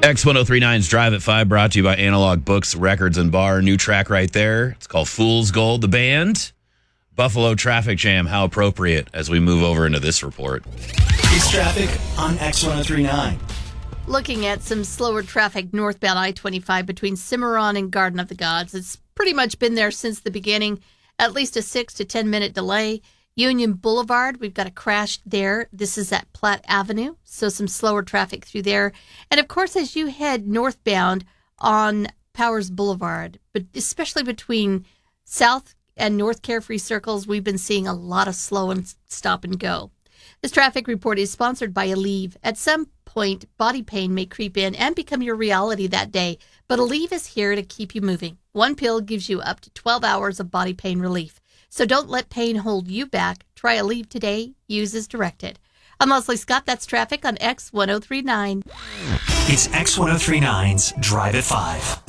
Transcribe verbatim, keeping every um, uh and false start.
X ten thirty-nine's Drive at five brought to you by Analog Books, Records, and Bar. New track right there. It's called Fool's Gold. The band, Buffalo Traffic Jam. How appropriate as we move over into this report. It's traffic on X ten thirty-nine. Looking at some slower traffic northbound I twenty-five between Cimarron and Garden of the Gods. It's pretty much been there since the beginning. At least a six to ten minute delay. Union Boulevard, we've got a crash there. This is at Platte Avenue, so some slower traffic through there. And, of course, as you head northbound on Powers Boulevard, but especially between South and North Carefree Circles, we've been seeing a lot of slow and stop and go. This traffic report is sponsored by Aleve. At some point, body pain may creep in and become your reality that day, but Aleve is here to keep you moving. One pill gives you up to twelve hours of body pain relief. So don't let pain hold you back. Try Aleve today. Use as directed. I'm Leslie Scott. That's traffic on X ten thirty-nine. It's X ten thirty-nine's Drive at five.